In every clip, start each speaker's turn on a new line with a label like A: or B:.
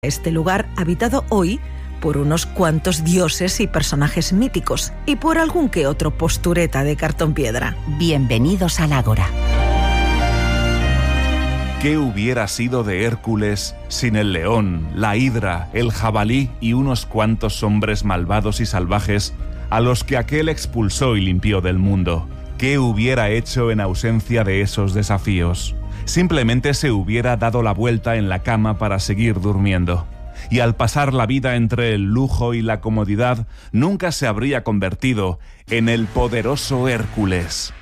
A: Este lugar habitado hoy por unos cuantos dioses y personajes míticos y por algún que otro postureta de cartón piedra.
B: Bienvenidos al Ágora.
C: ¿Qué hubiera sido de Hércules sin el león, la hidra, el jabalí y unos cuantos hombres malvados y salvajes a los que aquel expulsó y limpió del mundo? ¿Qué hubiera hecho en ausencia de esos desafíos? Simplemente se hubiera dado la vuelta en la cama para seguir durmiendo. Y al pasar la vida entre el lujo y la comodidad, nunca se habría convertido en el poderoso Hércules.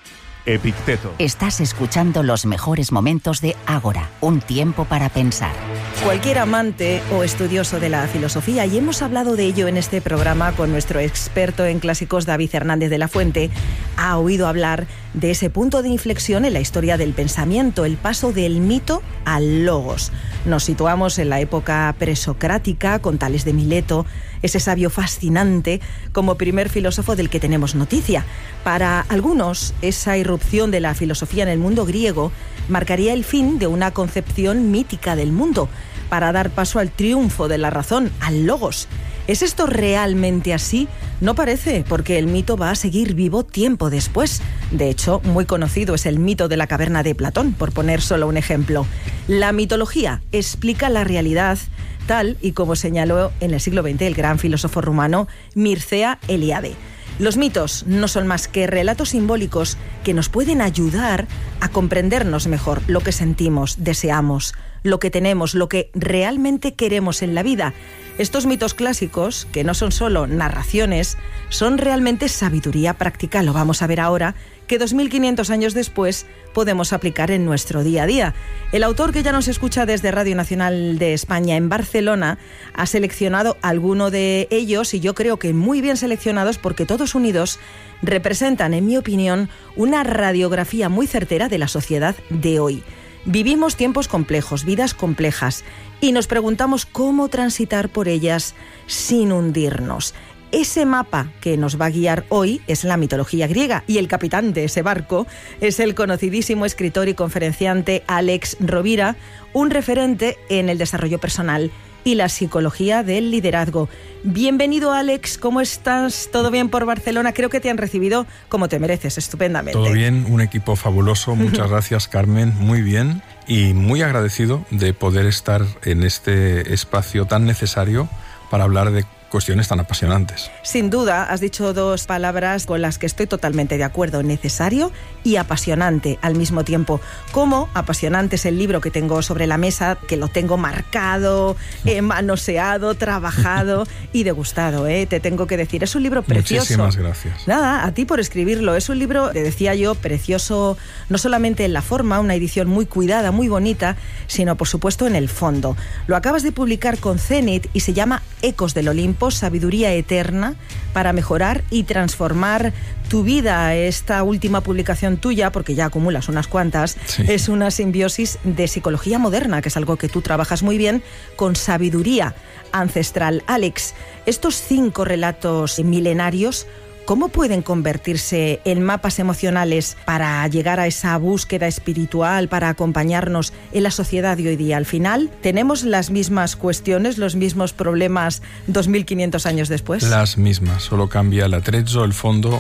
C: Epicteto.
B: Estás escuchando los mejores momentos de Ágora, un tiempo para pensar.
A: Cualquier amante o estudioso de la filosofía, y hemos hablado de ello en este programa con nuestro experto en clásicos David Hernández de la Fuente, ha oído hablar de ese punto de inflexión en la historia del pensamiento, el paso del mito al logos. Nos situamos en la época presocrática con Tales de Mileto, ese sabio fascinante como primer filósofo del que tenemos noticia. Para algunos, esa irrupción de la filosofía en el mundo griego marcaría el fin de una concepción mítica del mundo, para dar paso al triunfo de la razón, al logos. ¿Es esto realmente así? No parece, porque el mito va a seguir vivo tiempo después. De hecho, muy conocido es el mito de la caverna de Platón, por poner solo un ejemplo. La mitología explica la realidad tal y como señaló en el siglo XX el gran filósofo rumano Mircea Eliade. Los mitos no son más que relatos simbólicos que nos pueden ayudar a comprendernos mejor lo que sentimos, deseamos, lo que tenemos, lo que realmente queremos en la vida. Estos mitos clásicos, que no son solo narraciones, son realmente sabiduría práctica, lo vamos a ver ahora, que 2500 años después podemos aplicar en nuestro día a día. El autor, que ya nos escucha desde Radio Nacional de España en Barcelona, ha seleccionado alguno de ellos, y yo creo que muy bien seleccionados, porque todos unidos representan, en mi opinión, una radiografía muy certera de la sociedad de hoy. Vivimos tiempos complejos, vidas complejas, y nos preguntamos cómo transitar por ellas sin hundirnos. Ese mapa que nos va a guiar hoy es la mitología griega, y el capitán de ese barco es el conocidísimo escritor y conferenciante Alex Rovira, un referente en el desarrollo personal y la psicología del liderazgo. Bienvenido, Alex, ¿cómo estás? ¿Todo bien por Barcelona? Creo que te han recibido como te mereces, estupendamente.
D: Todo bien, un equipo fabuloso, muchas gracias, Carmen, muy bien, y muy agradecido de poder estar en este espacio tan necesario para hablar de cuestiones tan apasionantes.
A: Sin duda, has dicho dos palabras con las que estoy totalmente de acuerdo: necesario y apasionante al mismo tiempo. Como apasionante es el libro que tengo sobre la mesa, que lo tengo marcado, manoseado, trabajado y degustado, te tengo que decir. Es un libro precioso.
D: Muchísimas gracias.
A: Nada, a ti por escribirlo. Es un libro, te decía yo, precioso, no solamente en la forma, una edición muy cuidada, muy bonita, sino por supuesto en el fondo. Lo acabas de publicar con Zenit y se llama Ecos del Olimpo, sabiduría eterna para mejorar y transformar tu vida. Esta última publicación tuya, porque ya acumulas unas cuantas, sí, es una simbiosis de psicología moderna, que es algo que tú trabajas muy bien, con sabiduría ancestral. Alex, estos 5 relatos milenarios, ¿cómo pueden convertirse en mapas emocionales para llegar a esa búsqueda espiritual, para acompañarnos en la sociedad de hoy día? Al final, ¿tenemos las mismas cuestiones, los mismos problemas 2500 años después? Las
D: mismas, solo cambia el atrezzo, el fondo,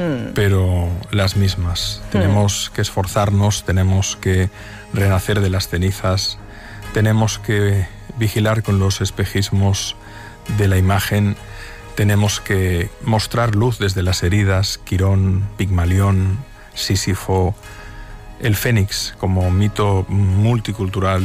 D: pero las mismas. Tenemos que esforzarnos, tenemos que renacer de las cenizas, tenemos que vigilar con los espejismos de la imagen. Tenemos que mostrar luz desde las heridas: Quirón, Pigmalión, Sísifo, el Fénix como mito multicultural,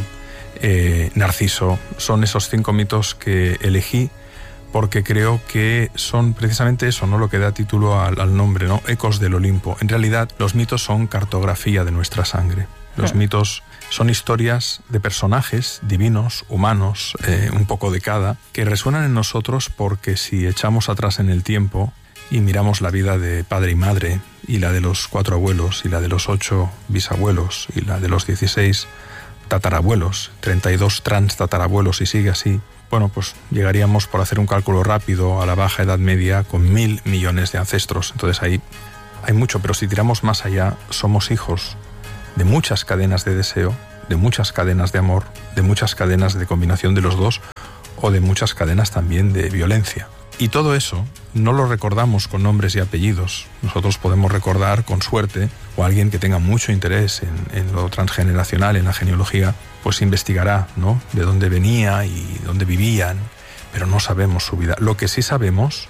D: Narciso. Son esos 5 mitos que elegí porque creo que son precisamente eso, ¿no?, lo que da título al nombre, ¿no? Ecos del Olimpo. En realidad, los mitos son cartografía de nuestra sangre. Los mitos son historias de personajes divinos, humanos, un poco de cada, que resuenan en nosotros porque si echamos atrás en el tiempo y miramos la vida de padre y madre, y la de los 4 abuelos, y la de los 8 bisabuelos, y la de los 16 tatarabuelos, 32 transtatarabuelos, y sigue así, bueno, pues llegaríamos, por hacer un cálculo rápido, a la Baja Edad Media con 1000 millones de ancestros. Entonces ahí hay mucho, pero si tiramos más allá, somos hijos de muchas cadenas de deseo de muchas cadenas de amor, de muchas cadenas de combinación de los dos, o de muchas cadenas también de violencia. Y todo eso no lo recordamos con nombres y apellidos. Nosotros podemos recordar, con suerte, o alguien que tenga mucho interés en lo transgeneracional, en la genealogía, pues investigará, ¿no?, de dónde venía y dónde vivían, pero no sabemos su vida. Lo que sí sabemos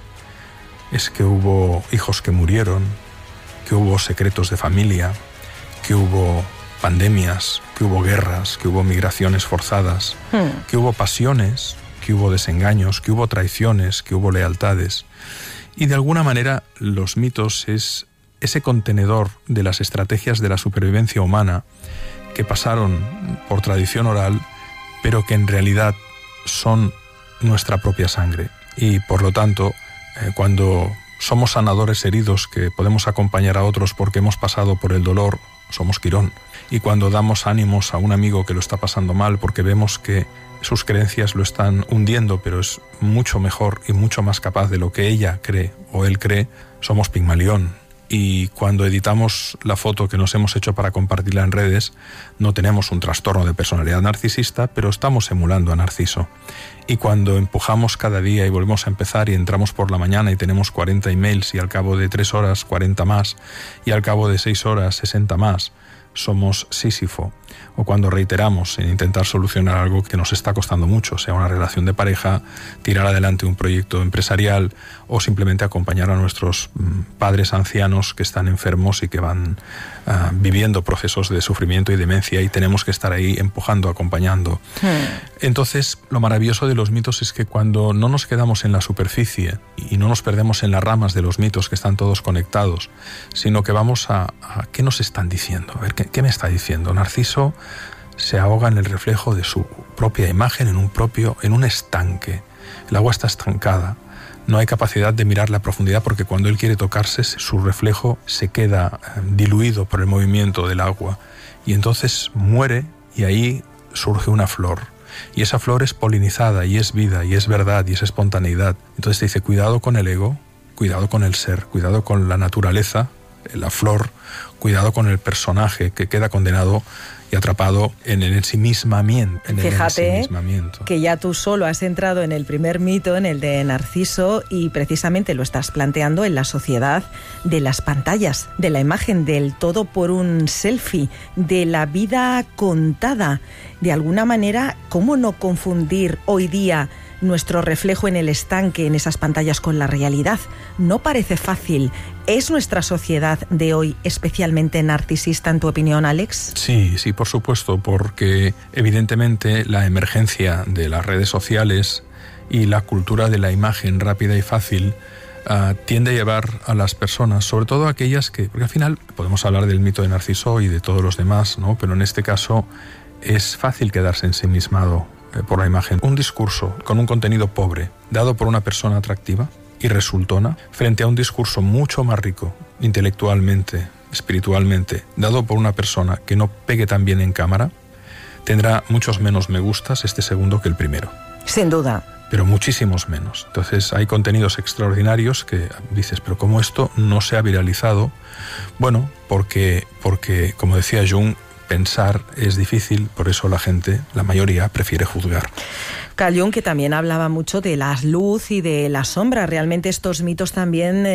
D: es que hubo hijos que murieron, que hubo secretos de familia, que hubo pandemias, que hubo guerras, que hubo migraciones forzadas, que hubo pasiones, que hubo desengaños, que hubo traiciones, que hubo lealtades. Y de alguna manera los mitos es ese contenedor de las estrategias de la supervivencia humana que pasaron por tradición oral, pero que en realidad son nuestra propia sangre. Y por lo tanto, cuando somos sanadores heridos que podemos acompañar a otros porque hemos pasado por el dolor, somos Quirón. Y cuando damos ánimos a un amigo que lo está pasando mal porque vemos que sus creencias lo están hundiendo, pero es mucho mejor y mucho más capaz de lo que ella cree o él cree, somos Pigmalión. Y cuando editamos la foto que nos hemos hecho para compartirla en redes, no tenemos un trastorno de personalidad narcisista, pero estamos emulando a Narciso. Y cuando empujamos cada día y volvemos a empezar y entramos por la mañana y tenemos 40 emails y al cabo de 3 horas 40 más y al cabo de 6 horas 60 más, somos Sísifo. O cuando reiteramos en intentar solucionar algo que nos está costando mucho, sea una relación de pareja, tirar adelante un proyecto empresarial o simplemente acompañar a nuestros padres ancianos que están enfermos y que van viviendo procesos de sufrimiento y demencia y tenemos que estar ahí empujando, acompañando. Entonces, lo maravilloso de los mitos es que cuando no nos quedamos en la superficie y no nos perdemos en las ramas de los mitos que están todos conectados, sino que vamos a ¿qué nos están diciendo? A ver, ¿qué me está diciendo? Narciso se ahoga en el reflejo de su propia imagen en un estanque. El agua está estancada. No hay capacidad de mirar la profundidad porque cuando él quiere tocarse, su reflejo se queda diluido por el movimiento del agua. Y entonces muere y ahí surge una flor. Y esa flor es polinizada y es vida y es verdad y es espontaneidad. Entonces te dice, cuidado con el ego, cuidado con el ser, cuidado con la naturaleza, la flor, cuidado con el personaje que queda condenado y atrapado en el ensimismamiento.
A: Fíjate que ya tú solo has entrado en el primer mito, en el de Narciso, y precisamente lo estás planteando en la sociedad de las pantallas, de la imagen del todo por un selfie, de la vida contada. De alguna manera, ¿cómo no confundir hoy día nuestro reflejo en el estanque, en esas pantallas, con la realidad? No parece fácil. ¿Es nuestra sociedad de hoy especialmente narcisista, en tu opinión, Alex?
D: Sí, por supuesto, porque evidentemente la emergencia de las redes sociales y la cultura de la imagen rápida y fácil tiende a llevar a las personas, sobre todo aquellas que, porque al final podemos hablar del mito de Narciso y de todos los demás, ¿no? Pero en este caso es fácil quedarse ensimismado por la imagen. Un discurso con un contenido pobre, dado por una persona atractiva y resultona, frente a un discurso mucho más rico, intelectualmente, espiritualmente, dado por una persona que no pegue tan bien en cámara, tendrá muchos menos me gustas este segundo que el primero.
A: Sin duda.
D: Pero muchísimos menos. Entonces hay contenidos extraordinarios que dices, pero ¿cómo esto no se ha viralizado? Bueno, porque como decía Jung, pensar es difícil, por eso la gente, la mayoría, prefiere juzgar.
A: Carl Jung, que también hablaba mucho de la luz y de la sombra. Realmente estos mitos también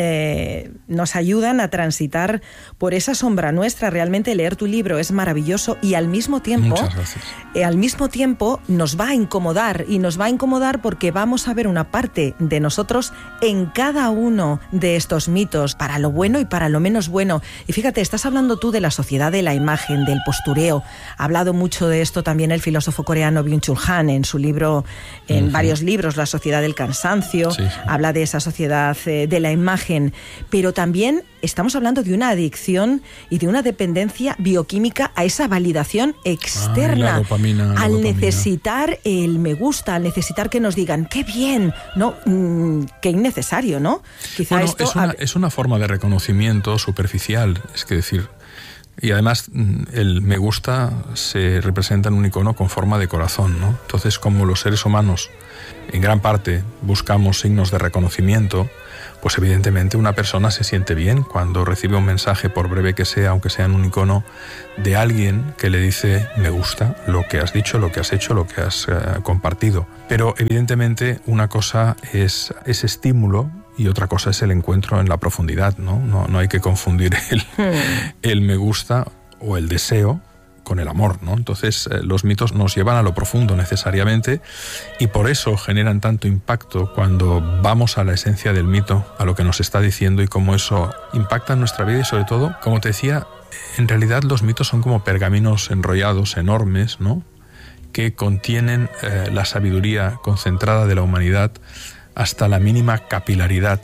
A: nos ayudan a transitar por esa sombra nuestra. Realmente leer tu libro es maravilloso y al mismo tiempo,
D: muchas gracias.
A: Al mismo tiempo nos va a incomodar, y nos va a incomodar porque vamos a ver una parte de nosotros en cada uno de estos mitos, para lo bueno y para lo menos bueno. Y fíjate, estás hablando tú de la sociedad de la imagen, del postureo. Ha hablado mucho de esto también el filósofo coreano Byung-Chul Han en su libro, en varios libros, La sociedad del cansancio. Sí. Habla de esa sociedad de la imagen, pero también estamos hablando de una adicción y de una dependencia bioquímica a esa validación externa,
D: la dopamina.
A: Necesitar el me gusta, al necesitar que nos digan qué bien, no, qué innecesario, ¿no?
D: Quizá esto es una forma de reconocimiento superficial, es que decir, Y además el me gusta se representa en un icono con forma de corazón, ¿no? Entonces, como los seres humanos en gran parte buscamos signos de reconocimiento, pues evidentemente una persona se siente bien cuando recibe un mensaje, por breve que sea, aunque sea en un icono, de alguien que le dice me gusta lo que has dicho, lo que has hecho, lo que has compartido. Pero evidentemente una cosa es ese estímulo y otra cosa es el encuentro en la profundidad, ¿no? No hay que confundir el me gusta o el deseo con el amor, ¿no? Entonces los mitos nos llevan a lo profundo necesariamente y por eso generan tanto impacto cuando vamos a la esencia del mito, a lo que nos está diciendo y cómo eso impacta en nuestra vida y sobre todo, como te decía, en realidad los mitos son como pergaminos enrollados enormes, ¿no? Que contienen la sabiduría concentrada de la humanidad hasta la mínima capilaridad.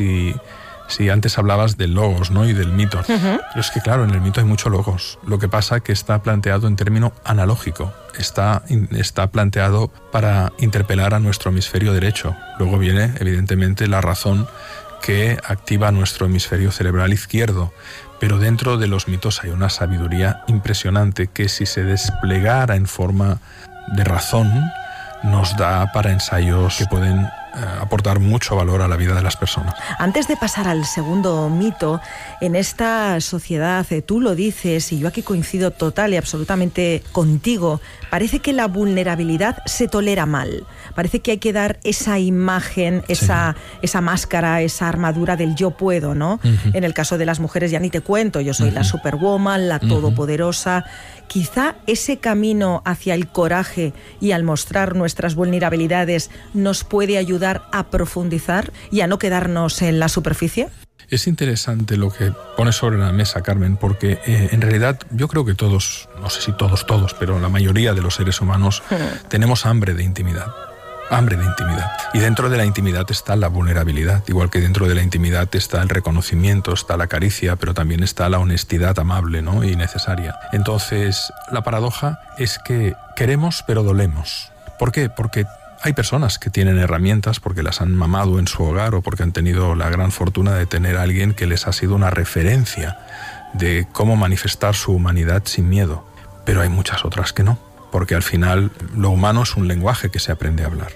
D: Si antes hablabas del logos, ¿no? Y del mito. Pero es que claro, en el mito hay mucho logos. Lo que pasa es que está planteado en término analógico. Está planteado para interpelar a nuestro hemisferio derecho. Luego viene, evidentemente, la razón que activa nuestro hemisferio cerebral izquierdo. Pero dentro de los mitos hay una sabiduría impresionante que si se desplegara en forma de razón, nos da para ensayos que pueden aportar mucho valor a la vida de las personas.
A: Antes de pasar al segundo mito, en esta sociedad, tú lo dices, y yo aquí coincido total y absolutamente contigo, parece que la vulnerabilidad se tolera mal. Parece que hay que dar esa imagen, esa máscara, esa armadura del yo puedo, ¿no? En el caso de las mujeres ya ni te cuento, yo soy la superwoman, la todopoderosa. Quizá ese camino hacia el coraje y al mostrar nuestras vulnerabilidades nos puede ayudar a profundizar y a no quedarnos en la superficie.
D: Es interesante lo que pones sobre la mesa, Carmen, porque en realidad yo creo que todos, no sé si todos, pero la mayoría de los seres humanos tenemos hambre de intimidad. Y dentro de la intimidad está la vulnerabilidad, igual que dentro de la intimidad está el reconocimiento, está la caricia, pero también está la honestidad amable, ¿no? Y necesaria. Entonces, la paradoja es que queremos pero dolemos. ¿Por qué? Porque hay personas que tienen herramientas porque las han mamado en su hogar o porque han tenido la gran fortuna de tener a alguien que les ha sido una referencia de cómo manifestar su humanidad sin miedo. Pero hay muchas otras que no, porque al final lo humano es un lenguaje que se aprende a hablar.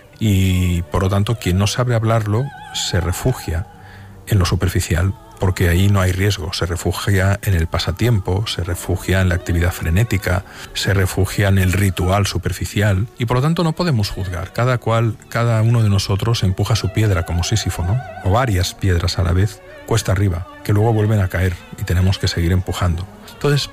D: Y por lo tanto, quien no sabe hablarlo se refugia en lo superficial, porque ahí no hay riesgo. Se refugia en el pasatiempo, se refugia en la actividad frenética, se refugia en el ritual superficial y por lo tanto no podemos juzgar. Cada uno de nosotros empuja su piedra como Sísifo, ¿no? O varias piedras a la vez, cuesta arriba, que luego vuelven a caer y tenemos que seguir empujando. Entonces,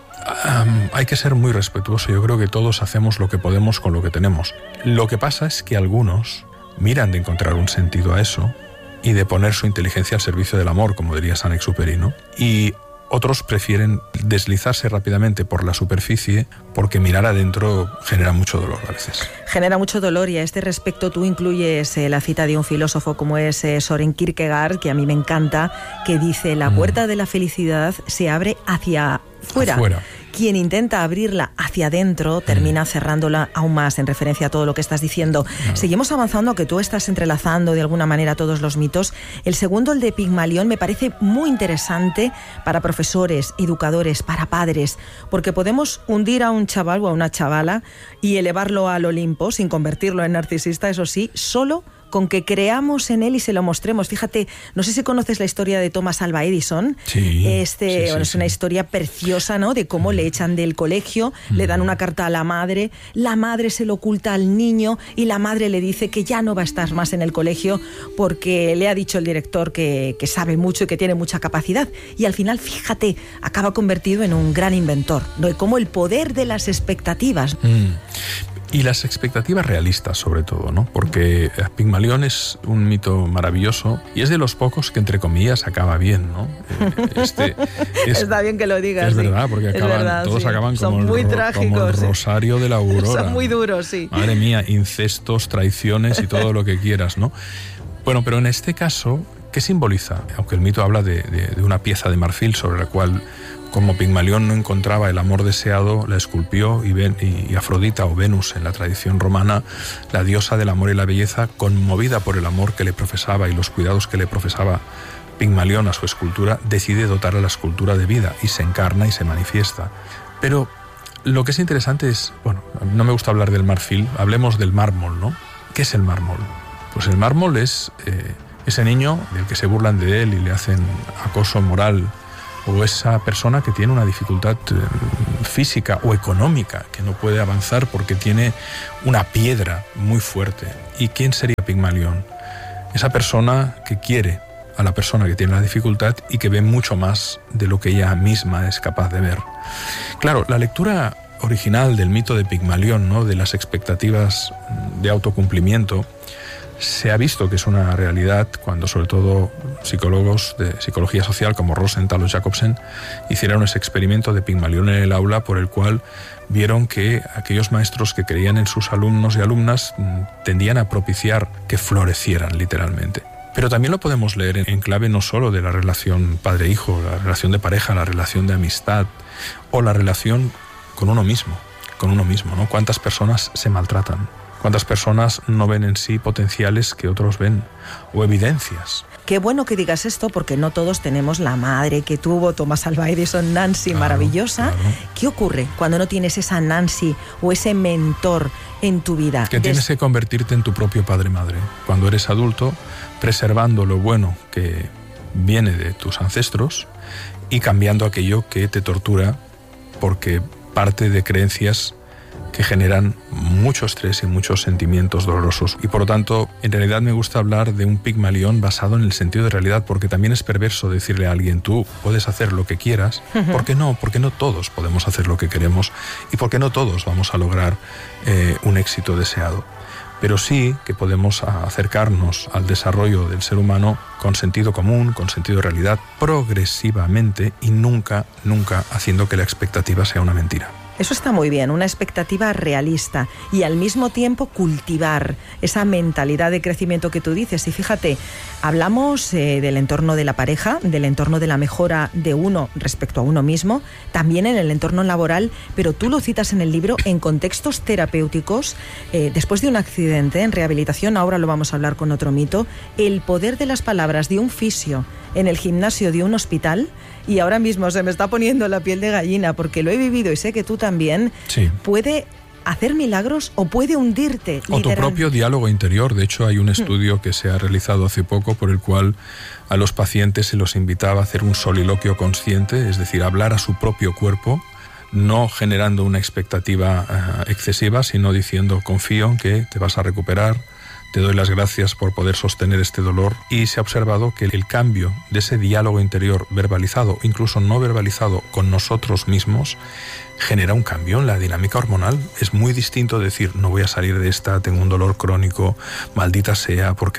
D: hay que ser muy respetuoso. Yo creo que todos hacemos lo que podemos con lo que tenemos. Lo que pasa es que algunos miran de encontrar un sentido a eso y de poner su inteligencia al servicio del amor, como diría Saint-Exupéry, ¿no? Y otros prefieren deslizarse rápidamente por la superficie porque mirar adentro genera mucho dolor a veces.
A: Genera mucho dolor y a este respecto tú incluyes la cita de un filósofo como es Søren Kierkegaard, que a mí me encanta, que dice: la puerta de la felicidad se abre hacia fuera. Quien intenta abrirla hacia adentro termina cerrándola aún más, en referencia a todo lo que estás diciendo. Claro. Seguimos avanzando, que tú estás entrelazando de alguna manera todos los mitos. El segundo, el de Pigmalión, me parece muy interesante para profesores, educadores, para padres, porque podemos hundir a un chaval o a una chavala y elevarlo al Olimpo sin convertirlo en narcisista, eso sí, solo con que creamos en él y se lo mostremos. Fíjate, no sé si conoces la historia de Thomas Alva Edison.
D: Sí,
A: es una historia preciosa, ¿no? De cómo le echan del colegio, le dan una carta a la madre se lo oculta al niño y la madre le dice que ya no va a estar más en el colegio porque le ha dicho el director que sabe mucho y que tiene mucha capacidad. Y al final, fíjate, acaba convertido en un gran inventor, ¿no? Y cómo el poder de las expectativas.
D: Y las expectativas realistas, sobre todo, ¿no? Porque Pigmalión es un mito maravilloso y es de los pocos que, entre comillas, acaba bien, ¿no?
A: Está bien que lo digas.
D: Es verdad, porque todos acaban como el rosario de la aurora.
A: Son muy duros, sí.
D: Madre mía, incestos, traiciones y todo lo que quieras, ¿no? Bueno, pero en este caso, ¿qué simboliza? Aunque el mito habla de una pieza de marfil sobre la cual, como Pigmalión no encontraba el amor deseado, la esculpió y Afrodita o Venus en la tradición romana, la diosa del amor y la belleza, conmovida por el amor que le profesaba y los cuidados que le profesaba Pigmalión a su escultura, decide dotar a la escultura de vida y se encarna y se manifiesta. Pero lo que es interesante es, bueno, no me gusta hablar del marfil, hablemos del mármol, ¿no? ¿Qué es el mármol? Pues el mármol es ese niño del que se burlan de él y le hacen acoso moral, o esa persona que tiene una dificultad física o económica, que no puede avanzar porque tiene una piedra muy fuerte. ¿Y quién sería Pigmalión? Esa persona que quiere a la persona que tiene la dificultad y que ve mucho más de lo que ella misma es capaz de ver. Claro, la lectura original del mito de Pigmalión, ¿no?, de las expectativas de autocumplimiento, se ha visto que es una realidad cuando sobre todo psicólogos de psicología social como Rosenthal o Jacobsen hicieron ese experimento de Pigmalión en el aula, por el cual vieron que aquellos maestros que creían en sus alumnos y alumnas tendían a propiciar que florecieran literalmente. Pero también lo podemos leer en clave no solo de la relación padre-hijo, la relación de pareja, la relación de amistad o la relación con uno mismo, ¿no? ¿Cuántas personas se maltratan? ¿Cuántas personas no ven en sí potenciales que otros ven o evidencias?
A: Qué bueno que digas esto, porque no todos tenemos la madre que tuvo Thomas Alva Edison, Nancy, claro, maravillosa. Claro. ¿Qué ocurre cuando no tienes esa Nancy o ese mentor en tu vida?
D: Que tienes que convertirte en tu propio padre-madre. Cuando eres adulto, preservando lo bueno que viene de tus ancestros y cambiando aquello que te tortura porque parte de creencias que generan mucho estrés y muchos sentimientos dolorosos. Y por lo tanto, en realidad me gusta hablar de un Pigmalión basado en el sentido de realidad, porque también es perverso decirle a alguien, tú puedes hacer lo que quieras. ¿Por qué no? Porque no todos podemos hacer lo que queremos y porque no todos vamos a lograr un éxito deseado. Pero sí que podemos acercarnos al desarrollo del ser humano con sentido común, con sentido de realidad, progresivamente y nunca haciendo que la expectativa sea una mentira.
A: Eso está muy bien, una expectativa realista y al mismo tiempo cultivar esa mentalidad de crecimiento que tú dices. Y fíjate, hablamos del entorno de la pareja, del entorno de la mejora de uno respecto a uno mismo, también en el entorno laboral, pero tú lo citas en el libro en contextos terapéuticos, después de un accidente, en rehabilitación, ahora lo vamos a hablar con otro mito, el poder de las palabras de un fisio en el gimnasio de un hospital. Y ahora mismo se me está poniendo la piel de gallina porque lo he vivido y sé que tú también. Sí. Puede hacer milagros o puede hundirte.
D: O tu propio diálogo interior. De hecho, hay un estudio que se ha realizado hace poco por el cual a los pacientes se los invitaba a hacer un soliloquio consciente, es decir, hablar a su propio cuerpo, no generando una expectativa excesiva, sino diciendo, confío en que te vas a recuperar, te doy las gracias por poder sostener este dolor. Y se ha observado que el cambio de ese diálogo interior verbalizado, incluso no verbalizado, con nosotros mismos, genera un cambio en la dinámica hormonal. Es muy distinto decir, no voy a salir de esta, tengo un dolor crónico, maldita sea, porque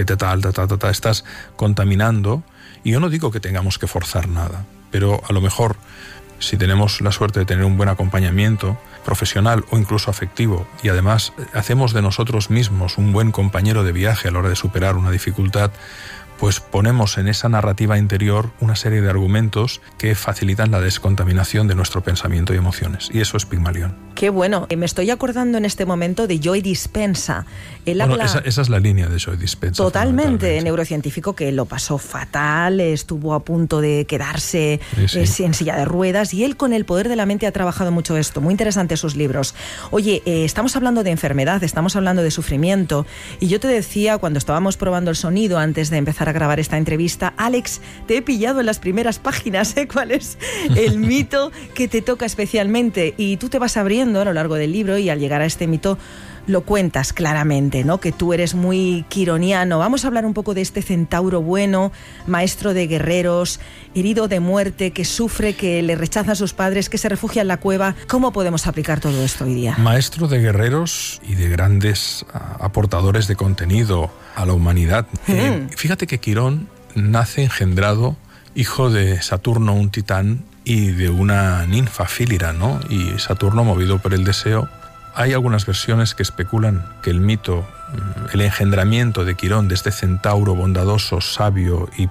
D: estás contaminando. Y yo no digo que tengamos que forzar nada, pero a lo mejor, si tenemos la suerte de tener un buen acompañamiento profesional o incluso afectivo, y además hacemos de nosotros mismos un buen compañero de viaje a la hora de superar una dificultad, pues ponemos en esa narrativa interior una serie de argumentos que facilitan la descontaminación de nuestro pensamiento y emociones. Y eso es Pigmalión.
A: Qué bueno. Me estoy acordando en este momento de Joe Dispenza.
D: Esa es la línea de Joe Dispenza.
A: Totalmente. Neurocientífico que lo pasó fatal, estuvo a punto de quedarse en silla de ruedas, y él con el poder de la mente ha trabajado mucho esto. Muy interesante sus libros. Oye, estamos hablando de enfermedad, estamos hablando de sufrimiento, y yo te decía cuando estábamos probando el sonido antes de empezar a grabar esta entrevista, Alex, te he pillado en las primeras páginas, ¿cuál es el mito que te toca especialmente? Y tú te vas abriendo a lo largo del libro y al llegar a este mito lo cuentas claramente, ¿no? Que tú eres muy quironiano. Vamos a hablar un poco de este centauro bueno, maestro de guerreros, herido de muerte, que sufre, que le rechazan a sus padres, que se refugia en la cueva. ¿Cómo podemos aplicar todo esto hoy día?
D: Maestro de guerreros y de grandes aportadores de contenido a la humanidad. Fíjate que Quirón nace engendrado, hijo de Saturno, un titán, y de una ninfa Fílira, ¿no? Y Saturno, movido por el deseo. Hay algunas versiones que especulan que el mito, el engendramiento de Quirón, de este centauro bondadoso, sabio y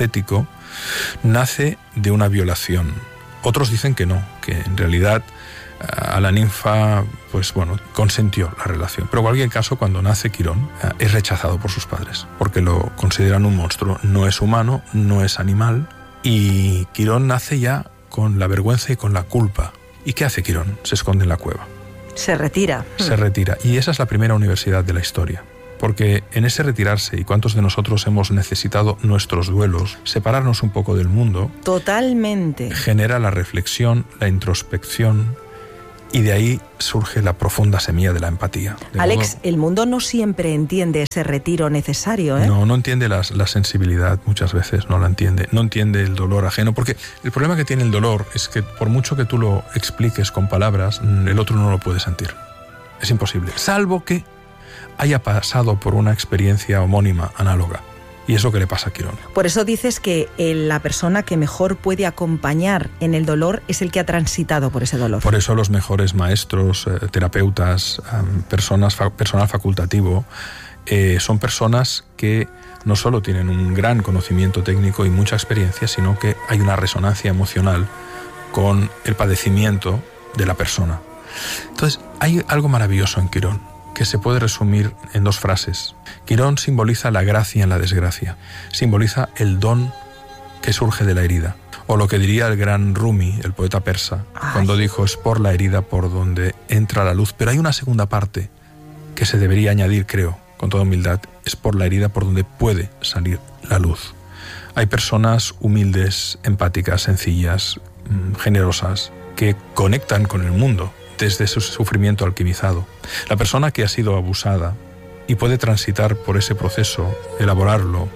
D: polifacético, nace de una violación. Otros dicen que no, que en realidad a la ninfa, pues bueno, consentió la relación. Pero en cualquier caso, cuando nace Quirón, es rechazado por sus padres, porque lo consideran un monstruo. No es humano, no es animal, y Quirón nace ya con la vergüenza y con la culpa. ¿Y qué hace Quirón? Se esconde en la cueva.
A: Se retira.
D: Se retira. Y esa es la primera universidad de la historia. Porque en ese retirarse, y cuántos de nosotros hemos necesitado nuestros duelos, separarnos un poco del mundo,
A: totalmente,
D: genera la reflexión, la introspección, y de ahí surge la profunda semilla de la empatía.
A: Alex, el mundo no siempre entiende ese retiro necesario, ¿eh?
D: No entiende la sensibilidad, muchas veces no la entiende. No entiende el dolor ajeno, porque el problema que tiene el dolor es que por mucho que tú lo expliques con palabras, el otro no lo puede sentir. Es imposible, salvo que haya pasado por una experiencia homónima, análoga. Y es lo que le pasa a Quirón.
A: Por eso dices que la persona que mejor puede acompañar en el dolor es el que ha transitado por ese dolor.
D: Por eso los mejores maestros, terapeutas, personal facultativo, son personas que no solo tienen un gran conocimiento técnico y mucha experiencia, sino que hay una resonancia emocional con el padecimiento de la persona. Entonces, hay algo maravilloso en Quirón, que se puede resumir en 2 frases. Quirón simboliza la gracia en la desgracia, simboliza el don que surge de la herida. O lo que diría el gran Rumi, el poeta persa, cuando dijo: es por la herida por donde entra la luz. Pero hay una segunda parte que se debería añadir, creo, con toda humildad: es por la herida por donde puede salir la luz. Hay personas humildes, empáticas, sencillas, generosas, que conectan con el mundo desde su sufrimiento alquimizado. La persona que ha sido abusada y puede transitar por ese proceso, elaborarlo,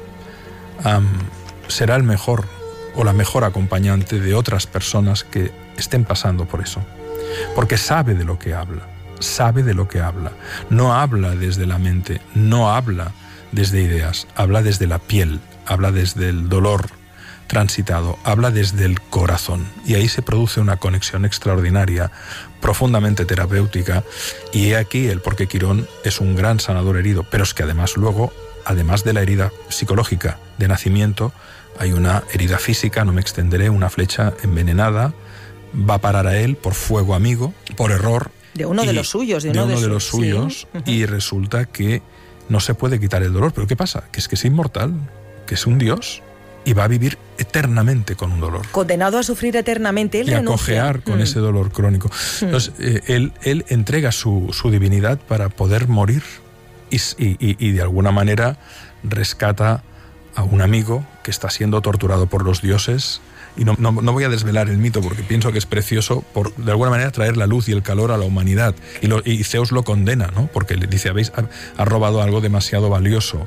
D: será el mejor o la mejor acompañante de otras personas que estén pasando por eso. Porque sabe de lo que habla, No habla desde la mente, no habla desde ideas, habla desde la piel, habla desde el dolor transitado, habla desde el corazón, y ahí se produce una conexión extraordinaria, profundamente terapéutica, y he aquí el por qué Quirón es un gran sanador herido. Pero es que además luego, además de la herida psicológica de nacimiento, hay una herida física, no me extenderé, una flecha envenenada, va a parar a él por fuego amigo, por error.
A: De uno de los suyos.
D: Sí. Y resulta que no se puede quitar el dolor. ¿Pero qué pasa? Que es inmortal, que es un dios, y va a vivir eternamente con un dolor.
A: Condenado a sufrir eternamente. Él renuncia.
D: A cojear con ese dolor crónico. Entonces, él entrega su divinidad para poder morir y de alguna manera rescata a un amigo que está siendo torturado por los dioses. Y no voy a desvelar el mito porque pienso que es precioso por, de alguna manera, traer la luz y el calor a la humanidad. Y Zeus lo condena, ¿no? Porque le dice: ha robado algo demasiado valioso,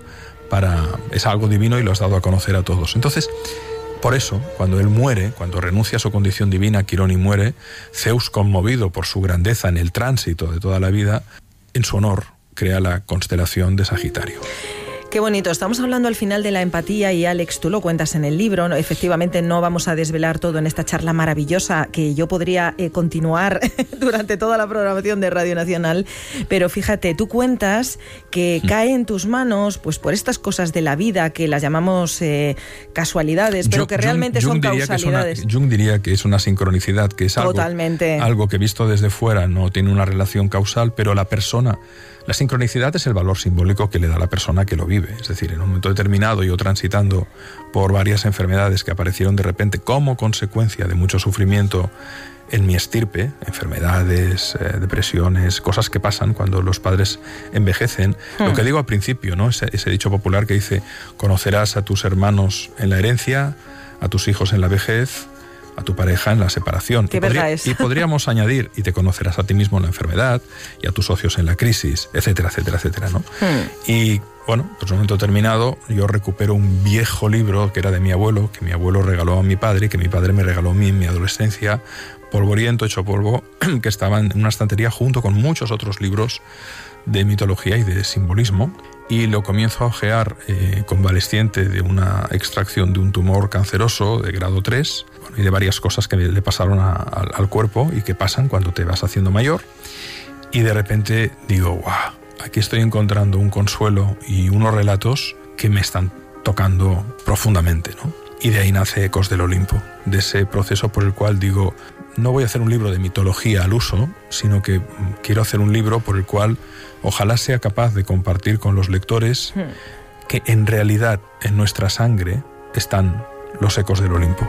D: es algo divino y lo has dado a conocer a todos. Entonces, por eso, cuando él muere, cuando renuncia a su condición divina, Quirón, y muere, Zeus, conmovido por su grandeza en el tránsito de toda la vida, en su honor crea la constelación de Sagitario.
A: Qué bonito. Estamos hablando al final de la empatía y, Alex, tú lo cuentas en el libro, ¿no? Efectivamente, no vamos a desvelar todo en esta charla maravillosa que yo podría continuar durante toda la programación de Radio Nacional, pero fíjate, tú cuentas que cae en tus manos, pues por estas cosas de la vida que las llamamos casualidades, pero que realmente son causalidades.
D: Jung diría que es una sincronicidad, que es algo que visto desde fuera no tiene una relación causal, pero la sincronicidad es el valor simbólico que le da a la persona que lo vive. Es decir, en un momento determinado, yo transitando por varias enfermedades que aparecieron de repente como consecuencia de mucho sufrimiento en mi estirpe, enfermedades, depresiones, cosas que pasan cuando los padres envejecen. Lo que digo al principio, ¿no? Ese dicho popular que dice: conocerás a tus hermanos en la herencia, a tus hijos en la vejez, a tu pareja en la separación. Y podríamos añadir: y te conocerás a ti mismo en la enfermedad, y a tus socios en la crisis, etcétera, etcétera, etcétera, ¿no? Y bueno, pues en un momento determinado yo recupero un viejo libro que era de mi abuelo, que mi abuelo regaló a mi padre, que mi padre me regaló a mí en mi adolescencia, polvoriento, hecho polvo, que estaba en una estantería junto con muchos otros libros de mitología y de simbolismo, y lo comienzo a ojear convaleciente de una extracción de un tumor canceroso de grado 3, y de varias cosas que le pasaron al cuerpo y que pasan cuando te vas haciendo mayor, y de repente digo: ¡guau! Aquí estoy encontrando un consuelo y unos relatos que me están tocando profundamente, ¿no? Y de ahí nace Ecos del Olimpo, de ese proceso por el cual digo: no voy a hacer un libro de mitología al uso, sino que quiero hacer un libro por el cual ojalá sea capaz de compartir con los lectores que en realidad en nuestra sangre están los ecos del Olimpo.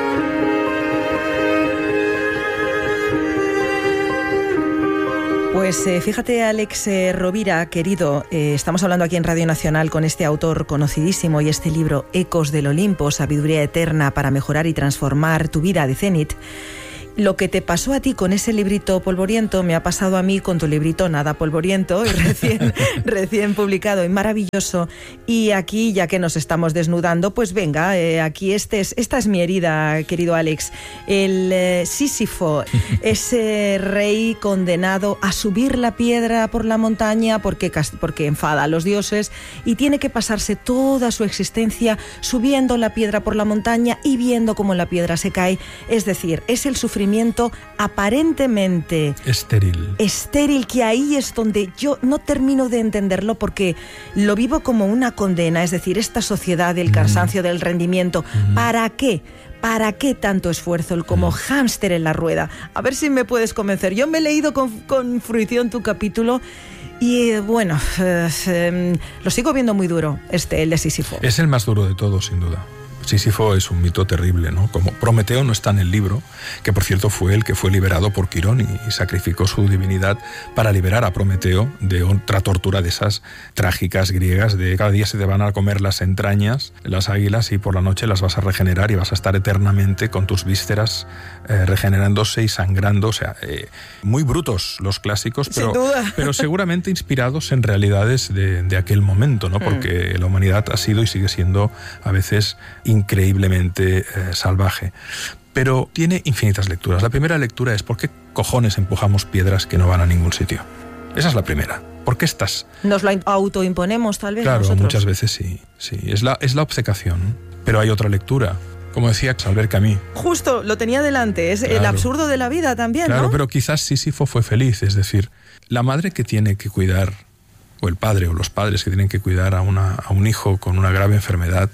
A: Pues fíjate, Alex Rovira, querido, estamos hablando aquí en Radio Nacional con este autor conocidísimo y este libro Ecos del Olimpo, sabiduría eterna para mejorar y transformar tu vida, de Zenit. Lo que te pasó a ti con ese librito polvoriento me ha pasado a mí con tu librito Nada Polvoriento, recién publicado y maravilloso. Y aquí, ya que nos estamos desnudando, pues venga, aquí esta es mi herida, querido Alex. El Sísifo, ese rey condenado a subir la piedra por la montaña porque enfada a los dioses y tiene que pasarse toda su existencia subiendo la piedra por la montaña y viendo cómo la piedra se cae. Es decir, es el sufrimiento aparentemente estéril, que ahí es donde yo no termino de entenderlo, porque lo vivo como una condena, es decir, esta sociedad del cansancio, del rendimiento. ¿Para qué? ¿Para qué tanto esfuerzo? El como hámster en la rueda. A ver si me puedes convencer. Yo me he leído con fruición tu capítulo y bueno, lo sigo viendo muy duro, el de Sísifo.
D: Es el más duro de todos, sin duda. Sísifo es un mito terrible, ¿no? Como Prometeo no está en el libro, que por cierto fue el que fue liberado por Quirón y sacrificó su divinidad para liberar a Prometeo de otra tortura de esas trágicas griegas, de cada día se te van a comer las entrañas, las águilas, y por la noche las vas a regenerar y vas a estar eternamente con tus vísceras regenerándose y sangrando. O sea, muy brutos los clásicos, pero seguramente inspirados en realidades de aquel momento, ¿no? Porque la humanidad ha sido y sigue siendo a veces increíblemente salvaje. Pero tiene infinitas lecturas. La primera lectura es: ¿por qué cojones empujamos piedras que no van a ningún sitio? Esa es la primera. ¿Por qué estás?
A: Nos lo autoimponemos, tal vez.
D: Claro,
A: nosotros.
D: Muchas veces sí. Es la obcecación. Pero hay otra lectura. Como decía Albert Camus.
A: Justo, lo tenía delante. Es el absurdo de la vida también,
D: claro, ¿no? Pero quizás Sísifo fue feliz. Es decir, la madre que tiene que cuidar, o el padre o los padres que tienen que cuidar a un hijo con una grave enfermedad,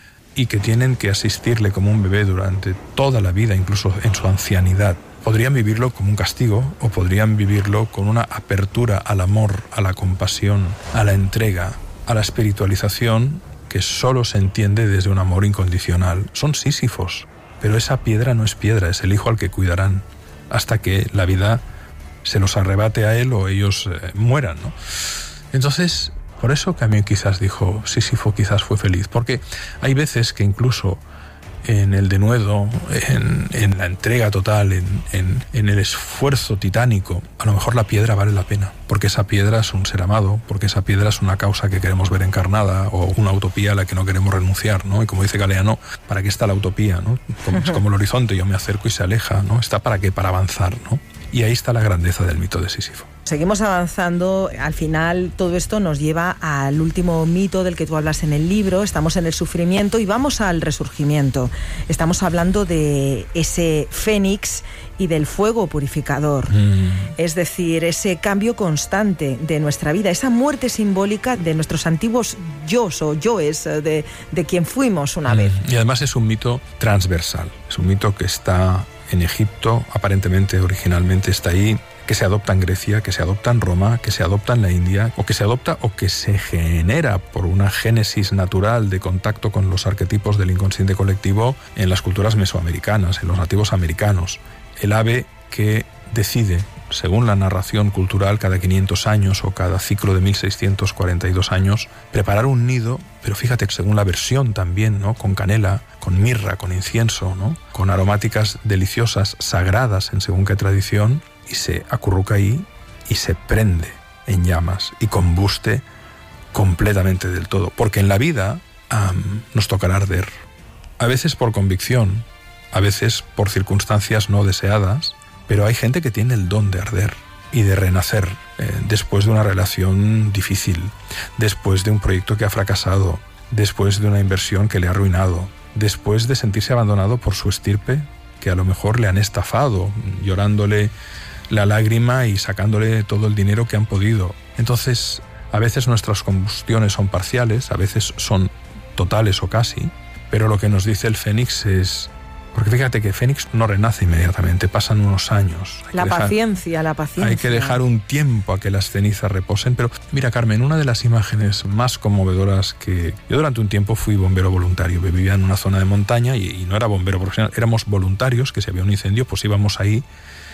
D: y que tienen que asistirle como un bebé durante toda la vida, incluso en su ancianidad, podrían vivirlo como un castigo o podrían vivirlo con una apertura al amor, a la compasión, a la entrega, a la espiritualización, que solo se entiende desde un amor incondicional. Son Sísifos, pero esa piedra no es piedra, es el hijo al que cuidarán hasta que la vida se los arrebate a él o ellos mueran, ¿no? Entonces, por eso Camus quizás dijo, Sísifo quizás fue feliz, porque hay veces que incluso en el denuedo, en la entrega total, en el esfuerzo titánico, a lo mejor la piedra vale la pena, porque esa piedra es un ser amado, porque esa piedra es una causa que queremos ver encarnada o una utopía a la que no queremos renunciar, ¿no? Y como dice Galeano, ¿para qué está la utopía, no? Es como el horizonte, yo me acerco y se aleja, ¿no? ¿Está para qué? Para avanzar, ¿no? Y ahí está la grandeza del mito de Sísifo.
A: Seguimos avanzando. Al final todo esto nos lleva al último mito del que tú hablas en el libro. Estamos en el sufrimiento y vamos al resurgimiento. Estamos hablando de ese fénix y del fuego purificador. Es decir, ese cambio constante de nuestra vida, esa muerte simbólica de nuestros antiguos yos o yoes, de quien fuimos una vez.
D: Y además es un mito transversal. Es un mito que está en Egipto, aparentemente, originalmente está ahí, que se adopta en Grecia, que se adopta en Roma, que se adopta en la India, o que se adopta o que se genera por una génesis natural de contacto con los arquetipos del inconsciente colectivo en las culturas mesoamericanas, en los nativos americanos. El ave que decide, según la narración cultural, cada 500 años o cada ciclo de 1642 años, preparar un nido, pero fíjate que según la versión también, ¿no? Con canela, con mirra, con incienso, ¿no? Con aromáticas deliciosas, sagradas en según qué tradición, y se acurruca ahí y se prende en llamas y combuste completamente del todo. Porque en la vida nos tocará arder, a veces por convicción, a veces por circunstancias no deseadas, pero hay gente que tiene el don de arder y de renacer después de una relación difícil, después de un proyecto que ha fracasado, después de una inversión que le ha arruinado, después de sentirse abandonado por su estirpe, que a lo mejor le han estafado, llorándole la lágrima y sacándole todo el dinero que han podido. Entonces, a veces nuestras combustiones son parciales, a veces son totales o casi, pero lo que nos dice el Fénix es: Porque fíjate que Fénix no renace inmediatamente, pasan unos años.
A: La paciencia.
D: Hay que dejar un tiempo a que las cenizas reposen. Pero mira, Carmen, una de las imágenes más conmovedoras que... Yo durante un tiempo fui bombero voluntario, vivía en una zona de montaña y no era bombero profesional, éramos voluntarios, que si había un incendio pues íbamos ahí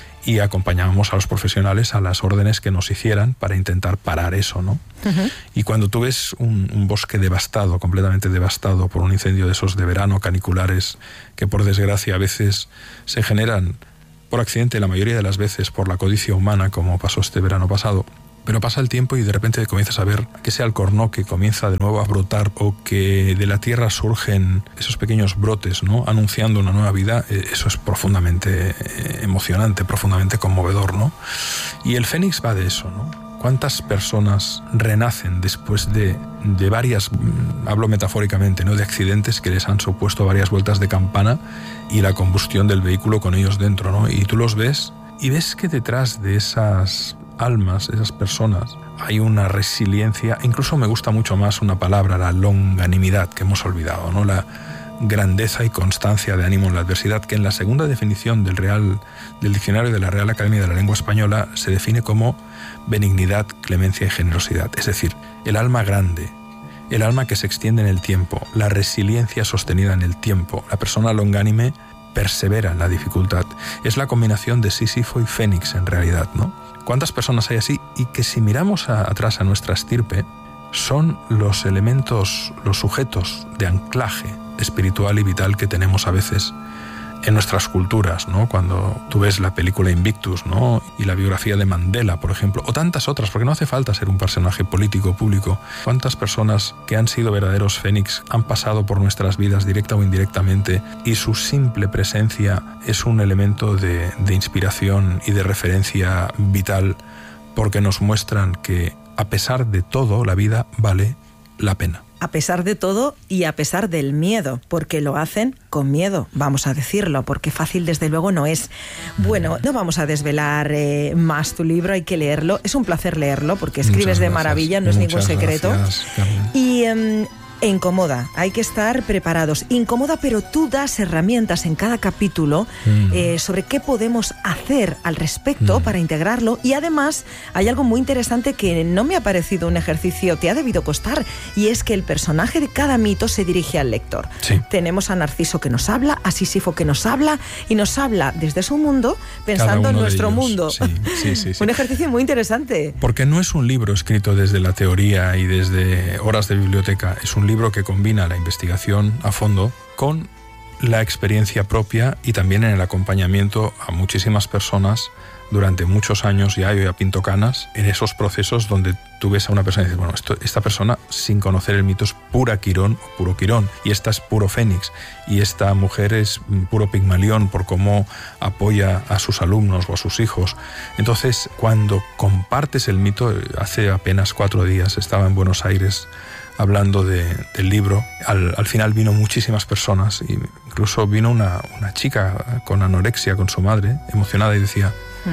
D: y acompañábamos a los profesionales a las órdenes que nos hicieran para intentar parar eso, ¿no? Uh-huh. Y cuando tú ves un bosque devastado, completamente devastado por un incendio de esos de verano, caniculares, que por desgracia a veces se generan por accidente, la mayoría de las veces por la codicia humana, como pasó este verano pasado, pero pasa el tiempo y de repente comienzas a ver que ese alcornoque comienza de nuevo a brotar o que de la tierra surgen esos pequeños brotes, ¿no? Anunciando una nueva vida. Eso es profundamente emocionante, profundamente conmovedor, ¿no? Y el Fénix va de eso, ¿no? ¿Cuántas personas renacen después de varias, hablo metafóricamente, ¿no?, de accidentes que les han supuesto varias vueltas de campana y la combustión del vehículo con ellos dentro, ¿no? Y tú los ves y ves que detrás de esas almas, esas personas, hay una resiliencia. Incluso me gusta mucho más una palabra, la longanimidad, que hemos olvidado, ¿no? La grandeza y constancia de ánimo en la adversidad, que en la segunda definición del diccionario de la Real Academia de la Lengua Española se define como benignidad, clemencia y generosidad. Es decir, el alma grande, el alma que se extiende en el tiempo, la resiliencia sostenida en el tiempo. La persona longánime persevera en la dificultad. Es la combinación de Sísifo y Fénix en realidad, ¿no? ¿Cuántas personas hay así? Y que si miramos atrás a nuestra estirpe, son los elementos, los sujetos de anclaje espiritual y vital que tenemos a veces en nuestras culturas, ¿no? Cuando tú ves la película Invictus, ¿no?, y la biografía de Mandela, por ejemplo, o tantas otras, porque no hace falta ser un personaje político público. ¿Cuántas personas que han sido verdaderos fénix han pasado por nuestras vidas directa o indirectamente y su simple presencia es un elemento de inspiración y de referencia vital, porque nos muestran que a pesar de todo la vida vale la pena?
A: A pesar de todo y a pesar del miedo, porque lo hacen con miedo, vamos a decirlo, porque fácil desde luego no es. Bueno, no vamos a desvelar más tu libro, hay que leerlo. Es un placer leerlo porque escribes de maravilla, no es ningún secreto.
D: Gracias, Carmen.
A: Y incomoda, hay que estar preparados. Incomoda, pero tú das herramientas en cada capítulo sobre qué podemos hacer al respecto para integrarlo. Y además hay algo muy interesante que no me ha parecido un ejercicio, te ha debido costar, y es que el personaje de cada mito se dirige al lector.
D: Sí.
A: Tenemos a Narciso que nos habla, a Sísifo que nos habla, y nos habla desde su mundo pensando en nuestro mundo.
D: Sí.
A: Un ejercicio muy interesante.
D: Porque no es un libro escrito desde la teoría y desde horas de biblioteca, es un libro que combina la investigación a fondo con la experiencia propia y también en el acompañamiento a muchísimas personas durante muchos años. Ya yo ya pinto canas en esos procesos donde tú ves a una persona y dices, bueno, esta persona sin conocer el mito es pura Quirón o puro Quirón, y esta es puro Fénix, y esta mujer es puro Pigmalión por cómo apoya a sus alumnos o a sus hijos. Entonces, cuando compartes el mito, hace apenas 4 días estaba en Buenos Aires hablando del libro. Al final vino muchísimas personas, y incluso vino una chica con anorexia con su madre, emocionada, y decía,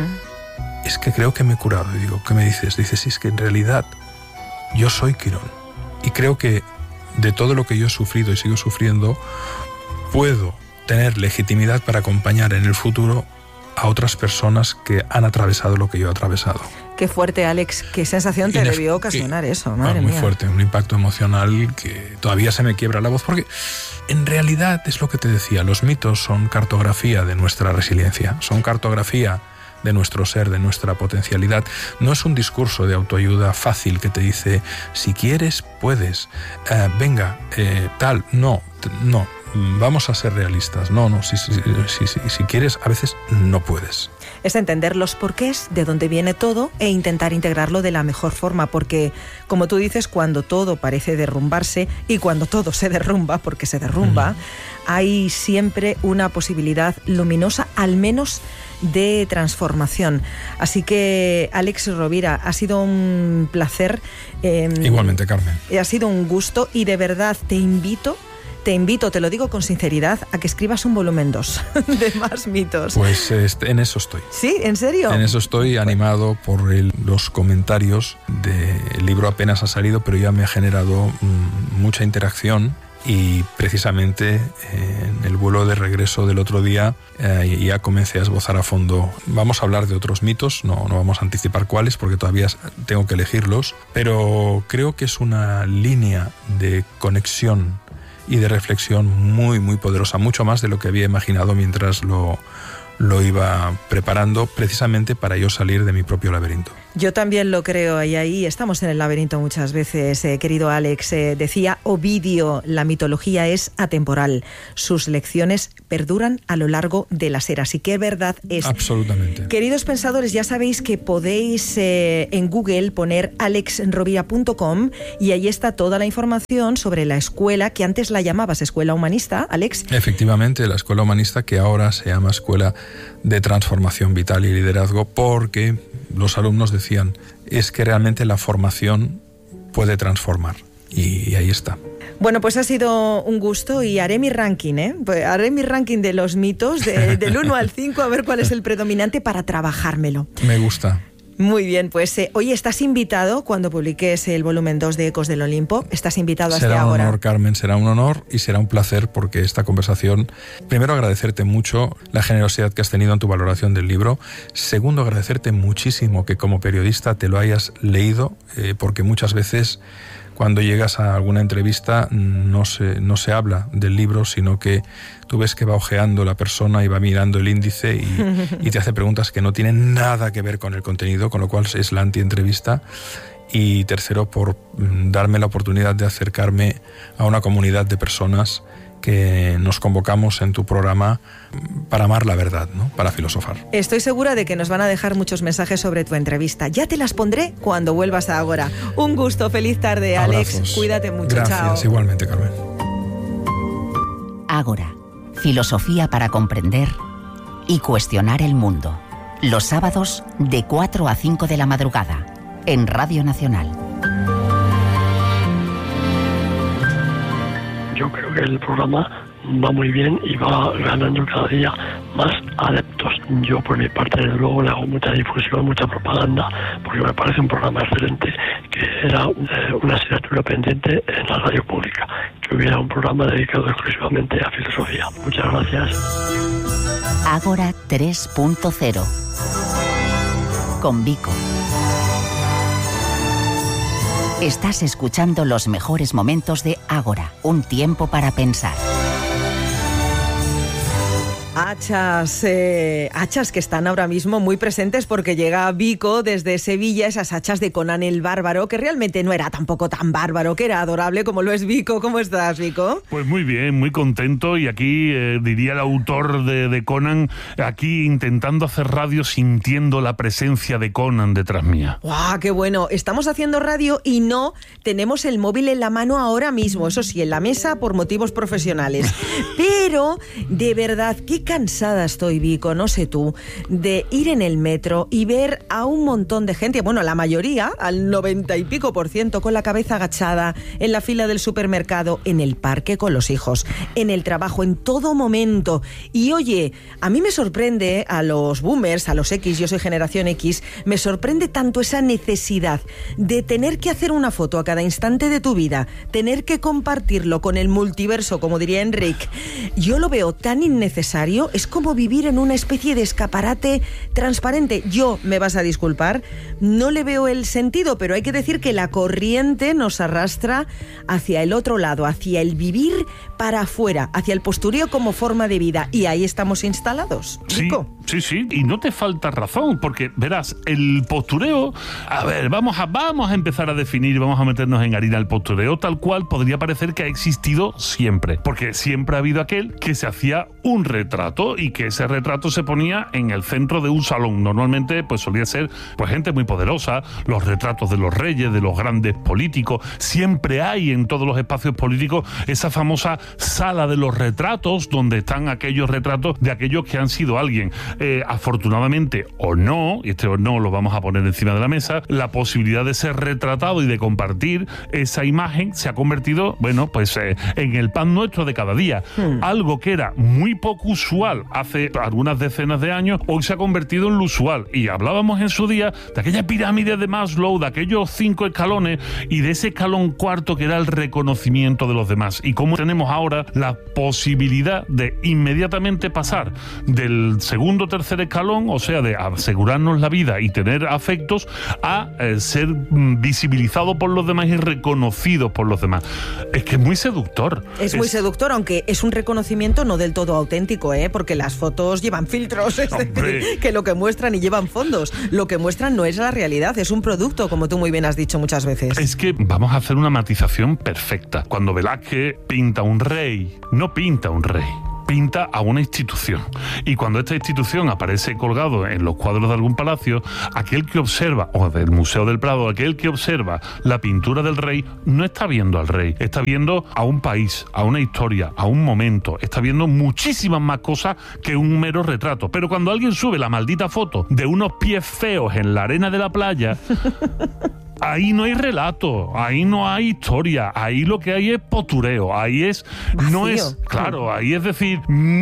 D: es que creo que me he curado. Y digo, ¿qué me dices? Dice, sí, es que en realidad yo soy Quirón, y creo que de todo lo que yo he sufrido y sigo sufriendo, puedo tener legitimidad para acompañar en el futuro a otras personas que han atravesado lo que yo he atravesado.
A: Qué fuerte, Alex. Qué sensación te debió ocasionar eso, madre mía.
D: Muy fuerte, un impacto emocional que todavía se me quiebra la voz, porque en realidad es lo que te decía, los mitos son cartografía de nuestra resiliencia, son cartografía de nuestro ser, de nuestra potencialidad. No es un discurso de autoayuda fácil que te dice, si quieres, puedes, venga, tal, no, vamos a ser realistas. No, si quieres, a veces no puedes.
A: Es entender los porqués, de dónde viene todo, e intentar integrarlo de la mejor forma, porque, como tú dices, cuando todo parece derrumbarse, y cuando todo se derrumba, porque se derrumba, hay siempre una posibilidad luminosa, al menos de transformación. Así que, Alex Rovira, ha sido un placer.
D: Igualmente, Carmen.
A: Ha sido un gusto, y de verdad te invito, te lo digo con sinceridad, a que escribas un volumen 2 de más mitos.
D: Pues en eso estoy.
A: ¿Sí? ¿En serio?
D: En eso estoy, animado por los comentarios del libro. Apenas ha salido, pero ya me ha generado mucha interacción, y precisamente en el vuelo de regreso del otro día ya comencé a esbozar a fondo. Vamos a hablar de otros mitos, no vamos a anticipar cuáles porque todavía tengo que elegirlos, pero creo que es una línea de conexión y de reflexión muy, muy poderosa, mucho más de lo que había imaginado mientras lo iba preparando, precisamente para yo salir de mi propio laberinto.
A: Yo también lo creo, y ahí estamos en el laberinto muchas veces, querido Alex. Decía Ovidio, la mitología es atemporal, sus lecciones perduran a lo largo de las eras, y qué verdad es.
D: Absolutamente.
A: Queridos pensadores, ya sabéis que podéis en Google poner alexrovira.com y ahí está toda la información sobre la escuela, que antes la llamabas Escuela Humanista, Alex.
D: Efectivamente, la Escuela Humanista, que ahora se llama Escuela de Transformación Vital y Liderazgo, porque los alumnos decían, es que realmente la formación puede transformar, y ahí está.
A: Bueno, pues ha sido un gusto y haré mi ranking, Pues haré mi ranking de los mitos, del 1 al 5, a ver cuál es el predominante para trabajármelo.
D: Me gusta.
A: Muy bien, pues oye, estás invitado cuando publiques el volumen 2 de Ecos del Olimpo. Estás invitado hasta ahora.
D: Será un honor, Carmen, será un honor y será un placer, porque esta conversación, primero agradecerte mucho la generosidad que has tenido en tu valoración del libro. Segundo, agradecerte muchísimo que como periodista te lo hayas leído, porque muchas veces cuando llegas a alguna entrevista no se habla del libro, sino que tú ves que va ojeando la persona y va mirando el índice y te hace preguntas que no tienen nada que ver con el contenido, con lo cual es la antientrevista. Y tercero, por darme la oportunidad de acercarme a una comunidad de personas que nos convocamos en tu programa para amar la verdad, ¿no? Para filosofar.
A: Estoy segura de que nos van a dejar muchos mensajes sobre tu entrevista. Ya te las pondré cuando vuelvas a Ágora. Un gusto, feliz tarde, Alex.
D: Abrazos.
A: Cuídate mucho.
D: Gracias,
A: chao.
D: Igualmente, Carmen.
B: Ágora, filosofía para comprender y cuestionar el mundo. Los sábados de 4 a 5 de la madrugada, en Radio Nacional.
E: Yo creo que el programa va muy bien y va ganando cada día más adeptos. Yo por mi parte, desde luego, le hago mucha difusión, mucha propaganda, porque me parece un programa excelente, que era una asignatura pendiente en la radio pública, que hubiera un programa dedicado exclusivamente a filosofía. Muchas gracias.
B: Ágora 3.0 con Vico. Estás escuchando los mejores momentos de Ágora, un tiempo para pensar.
A: Hachas que están ahora mismo muy presentes porque llega Vico desde Sevilla, esas hachas de Conan el Bárbaro, que realmente no era tampoco tan bárbaro, que era adorable como lo es Vico. ¿Cómo estás, Vico?
F: Pues muy bien, muy contento, y aquí diría el autor de Conan, aquí intentando hacer radio sintiendo la presencia de Conan detrás mía.
A: ¡Guau, qué bueno! Estamos haciendo radio y no tenemos el móvil en la mano ahora mismo, eso sí, en la mesa por motivos profesionales. Pero, de verdad, qué cansada estoy, Vico, no sé tú, de ir en el metro y ver a un montón de gente, bueno, la mayoría, al 90 y pico %, con la cabeza agachada, en la fila del supermercado, en el parque con los hijos, en el trabajo, en todo momento. Y oye, a mí me sorprende, a los boomers, a los X, yo soy generación X, me sorprende tanto esa necesidad de tener que hacer una foto a cada instante de tu vida, tener que compartirlo con el multiverso, como diría Enric. Yo lo veo tan innecesario. Es como vivir en una especie de escaparate transparente. Yo, me vas a disculpar, no le veo el sentido, pero hay que decir que la corriente nos arrastra hacia el otro lado, hacia el vivir para afuera, hacia el postureo como forma de vida. Y ahí estamos instalados. ¿Vico?
F: Sí, y no te falta razón, porque verás, el postureo, a ver, vamos a empezar a definir, vamos a meternos en harina. El postureo tal cual podría parecer que ha existido siempre, porque siempre ha habido aquel que se hacía un retrato y que ese retrato se ponía en el centro de un salón. Normalmente pues solía ser pues gente muy poderosa, los retratos de los reyes, de los grandes políticos. Siempre hay en todos los espacios políticos esa famosa sala de los retratos, donde están aquellos retratos de aquellos que han sido alguien. afortunadamente o no, y este o no lo vamos a poner encima de la mesa, la posibilidad de ser retratado y de compartir esa imagen se ha convertido, bueno, pues en el pan nuestro de cada día. Algo que era muy poco usual hace algunas decenas de años, hoy se ha convertido en lo usual. Y hablábamos en su día de aquella pirámide de Maslow, de aquellos 5 escalones y de ese escalón cuarto que era el reconocimiento de los demás. Y cómo tenemos ahora la posibilidad de inmediatamente pasar del segundo o tercer escalón, o sea, de asegurarnos la vida y tener afectos, a ser visibilizado por los demás y reconocido por los demás. Es que es muy seductor.
A: Es muy seductor, aunque es un reconocimiento no del todo auténtico, porque las fotos llevan filtros, es decir, que lo que muestran y llevan fondos. Lo que muestran no es la realidad, es un producto, como tú muy bien has dicho muchas veces.
F: Es que vamos a hacer una matización perfecta. Cuando Velázquez pinta un rey, no pinta un rey, pinta a una institución. Y cuando esta institución aparece colgado en los cuadros de algún palacio, aquel que observa, o del Museo del Prado, aquel que observa la pintura del rey, no está viendo al rey, está viendo a un país, a una historia, a un momento, está viendo muchísimas más cosas que un mero retrato. Pero cuando alguien sube la maldita foto de unos pies feos en la arena de la playa, ahí no hay relato, ahí no hay historia, ahí lo que hay es postureo, ahí es
A: vacío.
F: No es, claro, ahí es decir,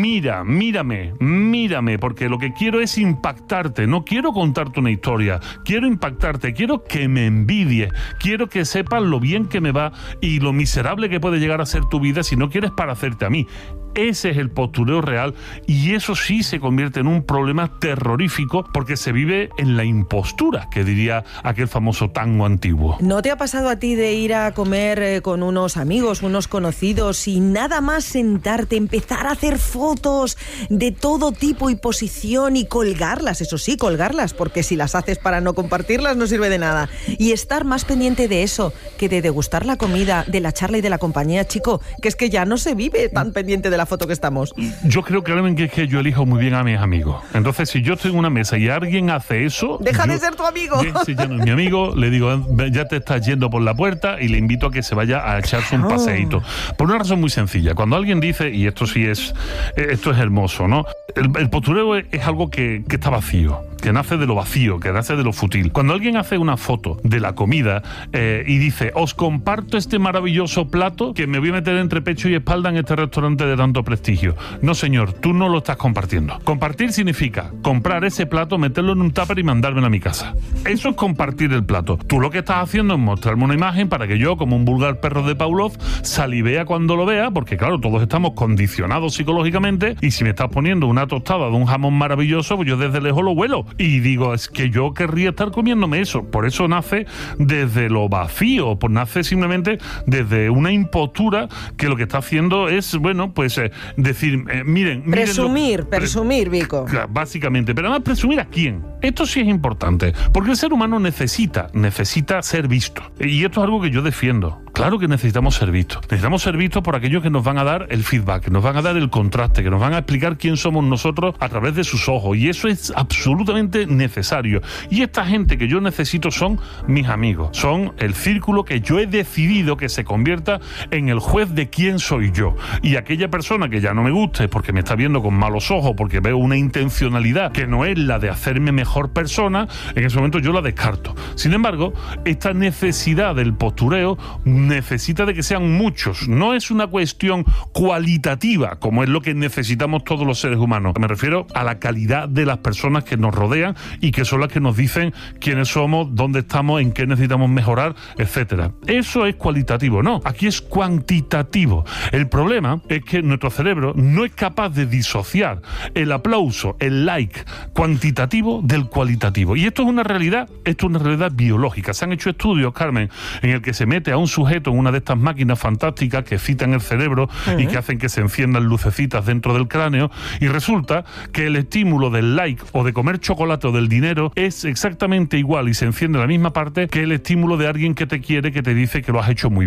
F: mírame, porque lo que quiero es impactarte, no quiero contarte una historia, quiero impactarte, quiero que me envidies, quiero que sepas lo bien que me va y lo miserable que puede llegar a ser tu vida si no quieres parecerte a mí. Ese es el postureo real y eso sí se convierte en un problema terrorífico porque se vive en la impostura, que diría aquel famoso tango antiguo.
A: ¿No te ha pasado a ti de ir a comer con unos amigos, unos conocidos y nada más sentarte, empezar a hacer fotos de todo tipo y posición y colgarlas? Eso sí, colgarlas, porque si las haces para no compartirlas no sirve de nada. Y estar más pendiente de eso que de degustar la comida, de la charla y de la compañía, chico, que es que ya no se vive tan pendiente de la foto que estamos.
F: Yo creo claramente que yo elijo muy bien a mis amigos. Entonces, si yo estoy en una mesa y alguien hace eso...
A: ¡Deja de ser tu amigo!
F: Si ya no es mi amigo, le digo, ya te estás yendo por la puerta y le invito a que se vaya a echarse un paseíto. Por una razón muy sencilla. Cuando alguien dice, y esto sí es... Esto es hermoso, ¿no? El postureo es algo que está vacío, que nace de lo vacío, que nace de lo fútil. Cuando alguien hace una foto de la comida y dice, os comparto este maravilloso plato que me voy a meter entre pecho y espalda en este restaurante de tanto prestigio. No, señor, tú no lo estás compartiendo. Compartir significa comprar ese plato, meterlo en un tupper y mandármelo a mi casa. Eso es compartir el plato. Tú lo que estás haciendo es mostrarme una imagen para que yo, como un vulgar perro de Pavlov, salivea cuando lo vea, porque claro, todos estamos condicionados psicológicamente y si me estás poniendo una tostada de un jamón maravilloso, pues yo desde lejos lo huelo. Y digo, es que yo querría estar comiéndome eso. Por eso nace desde lo vacío, pues nace simplemente desde una impostura que lo que está haciendo es, bueno, pues decir, miren...
A: Presumir, Vico.
F: Básicamente, pero además presumir a quién. Esto sí es importante, porque el ser humano necesita ser visto. Y esto es algo que yo defiendo. Claro que necesitamos ser vistos. Necesitamos ser vistos por aquellos que nos van a dar el feedback, que nos van a dar el contraste, que nos van a explicar quién somos nosotros a través de sus ojos. Y eso es absolutamente necesario. Y esta gente que yo necesito son mis amigos. Son el círculo que yo he decidido que se convierta en el juez de quién soy yo. Y aquella persona que ya no me guste porque me está viendo con malos ojos, porque veo una intencionalidad que no es la de hacerme mejor persona, en ese momento yo la descarto. Sin embargo, esta necesidad del postureo necesita de que sean muchos. No es una cuestión cualitativa, como es lo que necesitamos todos los seres humanos. Me refiero a la calidad de las personas que nos rodean y que son las que nos dicen quiénes somos, dónde estamos, en qué necesitamos mejorar, etcétera. Eso es cualitativo, no. Aquí es cuantitativo. El problema es que nuestro cerebro no es capaz de disociar el aplauso, el like cuantitativo del cualitativo. Y esto es una realidad biológica. Se han hecho estudios, Carmen, en el que se mete a un sujeto en una de estas máquinas fantásticas que excitan el cerebro y que hacen que se enciendan lucecitas dentro del cráneo, y resulta que el estímulo del like o de comer chocolate o del dinero es exactamente igual y se enciende la misma parte que el estímulo de alguien que te quiere, que te dice que lo has hecho muy bien.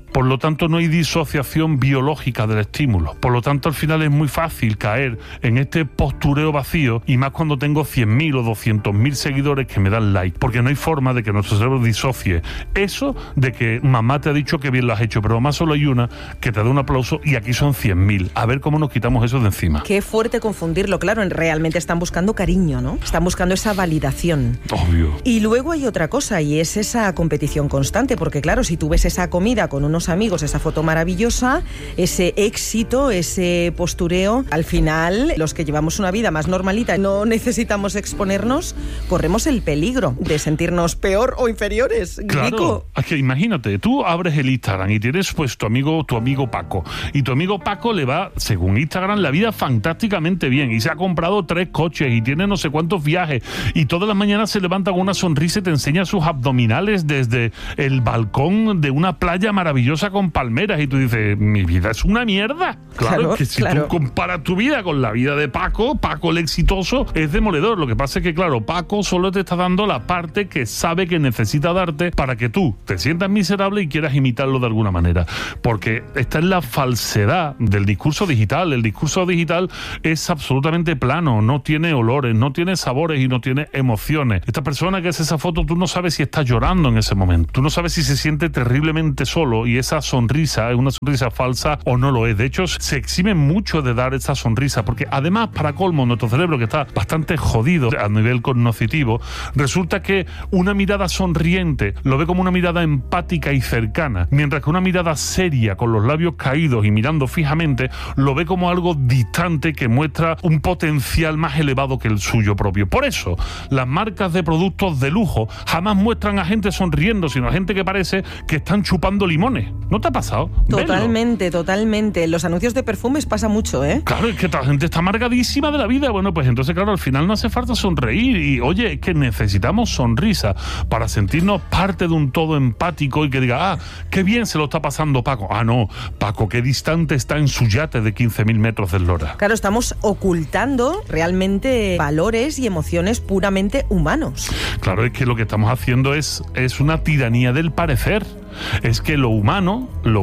F: Por lo tanto, no hay disociación biológica del estímulo. Por lo tanto, al final es muy fácil caer en este postureo vacío, y más cuando tengo 100.000 o 200.000 seguidores que me dan like, porque no hay forma de que nuestro cerebro disocie eso de que mamá te ha dicho que bien lo has hecho, pero mamá solo hay una que te da un aplauso y aquí son 100.000. A ver cómo nos quitamos eso de encima.
A: Qué fuerte confundirlo, claro, realmente están buscando cariño, ¿no? Están buscando esa validación.
F: Obvio.
A: Y luego hay otra cosa, y es esa competición constante, porque claro, si tú ves esa comida con unos amigos, esa foto maravillosa, ese éxito, ese postureo, al final, los que llevamos una vida más normalita y no necesitamos exponernos, corremos el peligro de sentirnos peor o inferiores.
F: Claro,
A: Nico.
F: es que imagínate, tú abres el Instagram y tienes pues tu amigo Paco, y tu amigo Paco le va, según Instagram, la vida fantásticamente bien, y se ha comprado 3 coches y tiene no sé cuántos viajes, y todas las mañanas se levanta con una sonrisa y te enseña sus abdominales desde el balcón de una playa maravillosa con palmeras, y tú dices, mi vida es una mierda. Claro, que si tú comparas tu vida con la vida de Paco el exitoso, es demoledor. Lo que pasa es que, claro, Paco solo te está dando la parte que sabe que necesita darte para que tú te sientas miserable y quieras imitarlo de alguna manera. Porque esta es la falsedad del discurso digital. El discurso digital es absolutamente plano, no tiene olores, no tiene sabores y no tiene emociones. Esta persona que hace esa foto, tú no sabes si está llorando en ese momento. Tú no sabes si se siente terriblemente solo, y esa sonrisa es una sonrisa falsa o no lo es. De hecho, se exime mucho de dar esa sonrisa, porque además, para colmo, nuestro cerebro, que está bastante jodido a nivel cognitivo, resulta que una mirada sonriente lo ve como una mirada empática y cercana, mientras que una mirada seria, con los labios caídos y mirando fijamente, lo ve como algo distante que muestra un potencial más elevado que el suyo propio. Por eso, las marcas de productos de lujo jamás muestran a gente sonriendo, sino a gente que parece que están chupando limones. ¿No te ha pasado?
A: Totalmente, totalmente. En los anuncios de perfumes pasa mucho, ¿eh?
F: Claro, es que la gente está amargadísima de la vida. Bueno, pues entonces, claro, al final no hace falta sonreír. Y, oye, es que necesitamos sonrisa para sentirnos parte de un todo empático y que diga, qué bien se lo está pasando Paco. No, Paco, qué distante está en su yate de 15.000 metros de eslora.
A: Claro, estamos ocultando realmente valores y emociones puramente humanos.
F: Claro, es que lo que estamos haciendo es una tiranía del parecer. Es que lo humano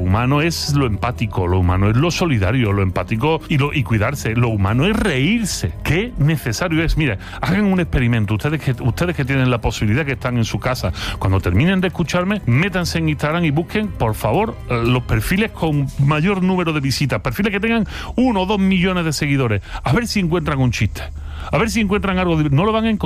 F: es lo empático, lo humano es lo solidario, lo empático y cuidarse. Lo humano es reírse. Qué necesario es. Mira, hagan un experimento. Ustedes que tienen la posibilidad, que están en su casa, cuando terminen de escucharme, métanse en Instagram y busquen, por favor, los perfiles con mayor número de visitas, perfiles que tengan 1 o 2 millones de seguidores, a ver si encuentran un chiste. A ver si encuentran algo. No lo van a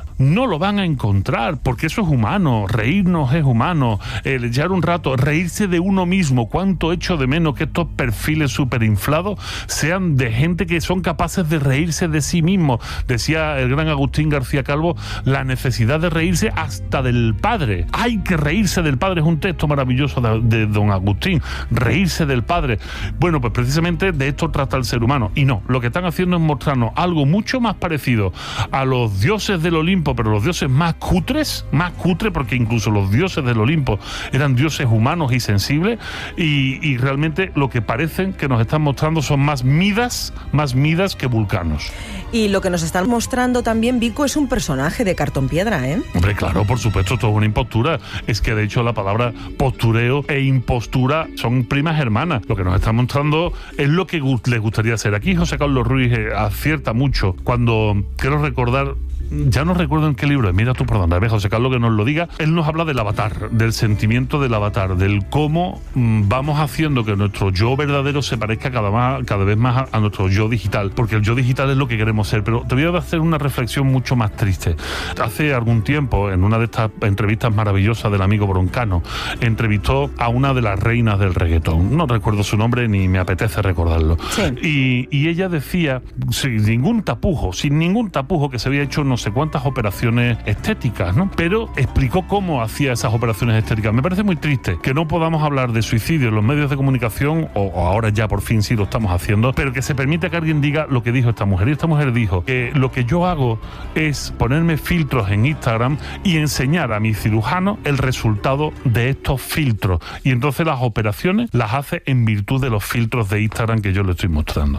F: encontrar, porque eso es humano. Reírnos es humano. Echar un rato, reírse de uno mismo. Cuánto echo de menos que estos perfiles súper inflados sean de gente que son capaces de reírse de sí mismos. Decía el gran Agustín García Calvo, la necesidad de reírse hasta del padre. Hay que reírse del padre, es un texto maravilloso de don Agustín. Reírse del padre. Bueno, pues precisamente de esto trata el ser humano. Y no, lo que están haciendo es mostrarnos algo mucho más parecido a los dioses del Olimpo, pero los dioses más cutres, porque incluso los dioses del Olimpo eran dioses humanos y sensibles, y realmente lo que parecen que nos están mostrando son más Midas que vulcanos.
A: Y lo que nos están mostrando también, Vico, es un personaje de cartón piedra, ¿eh?
F: Hombre, claro, por supuesto, todo es una impostura. Es que de hecho la palabra postureo e impostura son primas hermanas. Lo que nos están mostrando es lo que les gustaría hacer. Aquí José Carlos Ruiz acierta mucho cuando, quiero recordar, ya no recuerdo en qué libro es, mira tú por dónde, José Carlos que nos lo diga, él nos habla del avatar, del sentimiento del avatar, del cómo vamos haciendo que nuestro yo verdadero se parezca cada vez más a nuestro yo digital, porque el yo digital es lo que queremos ser. Pero te voy a hacer una reflexión mucho más triste. Hace algún tiempo, en una de estas entrevistas maravillosas del amigo Broncano, entrevistó a una de las reinas del reggaetón, no recuerdo su nombre ni me apetece recordarlo, sí. Y ella decía, sin ningún tapujo, que se había hecho no sé cuántas operaciones estéticas, ¿no? Pero explicó cómo hacía esas operaciones estéticas. Me parece muy triste que no podamos hablar de suicidio en los medios de comunicación, o ahora ya por fin sí lo estamos haciendo, pero que se permita que alguien diga lo que dijo esta mujer. Y esta mujer dijo que lo que yo hago es ponerme filtros en Instagram y enseñar a mi cirujano el resultado de estos filtros. Y entonces las operaciones las hace en virtud de los filtros de Instagram que yo le estoy mostrando.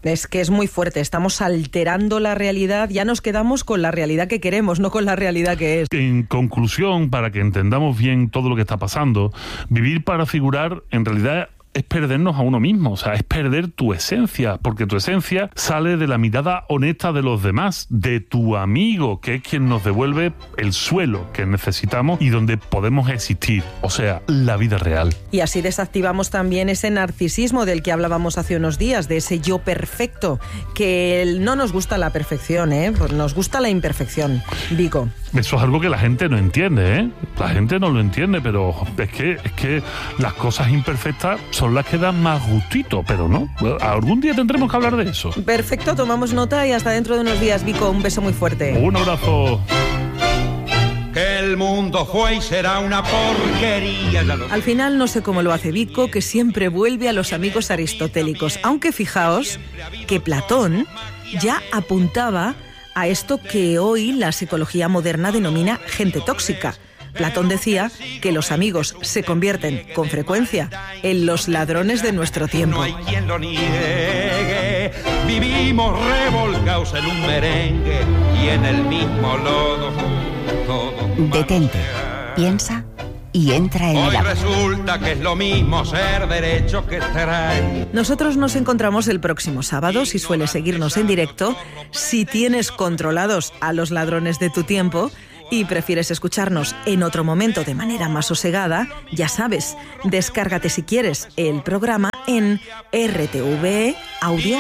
A: Es que es muy fuerte, estamos alterando la realidad, ya nos quedamos con la realidad que queremos, no con la realidad que es.
F: En conclusión, para que entendamos bien todo lo que está pasando, vivir para figurar en realidad es perdernos a uno mismo, o sea, es perder tu esencia, porque tu esencia sale de la mirada honesta de los demás, de tu amigo, que es quien nos devuelve el suelo que necesitamos y donde podemos existir, o sea, la vida real.
A: Y así desactivamos también ese narcisismo del que hablábamos hace unos días, de ese yo perfecto, que no nos gusta la perfección, pues nos gusta la imperfección, Vico.
F: Eso es algo que la gente no entiende, La gente no lo entiende, pero es que las cosas imperfectas son las que dan más gustito, pero no. Algún día tendremos que hablar de eso.
A: Perfecto, tomamos nota y hasta dentro de unos días, Vico. Un beso muy fuerte.
F: Un abrazo.
G: Que el mundo fue y será una porquería.
A: Al final no sé cómo lo hace Vico, que siempre vuelve a los amigos aristotélicos. Aunque fijaos que Platón ya apuntaba a esto que hoy la psicología moderna denomina gente tóxica. Platón decía que los amigos se convierten con frecuencia en los ladrones de nuestro tiempo.
G: No hay quien lo niegue. Vivimos revolcados en un merengue y en el mismo lodo.
B: Detente, piensa y entra en
G: Hoy
B: el agua.
G: resulta que es lo mismo ser derecho que traer.
A: Nosotros nos encontramos el próximo sábado, si sueles seguirnos en directo, si tienes controlados a los ladrones de tu tiempo y prefieres escucharnos en otro momento de manera más sosegada, ya sabes, descárgate si quieres el programa en RTV Audio